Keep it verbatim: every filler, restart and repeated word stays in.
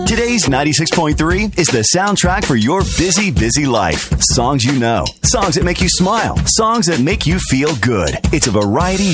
Today's ninety-six point three is the soundtrack for your busy, busy life. Songs you know, songs that make you smile, songs that make you feel good. It's a variety